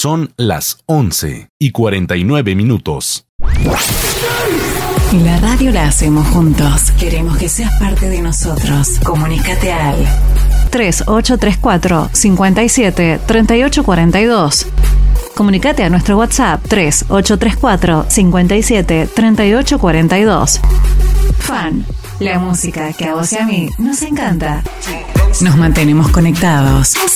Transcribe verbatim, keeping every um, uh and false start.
Son las once y cuarenta y nueve minutos. La radio la hacemos juntos. Queremos que seas parte de nosotros. Comunícate al tres ocho tres cuatro, cinco siete, tres ocho cuatro dos. Comunícate a nuestro WhatsApp tres ocho tres cuatro, cinco siete, tres ocho cuatro dos. Fan, la música que a vos y a mí nos encanta. Nos mantenemos conectados.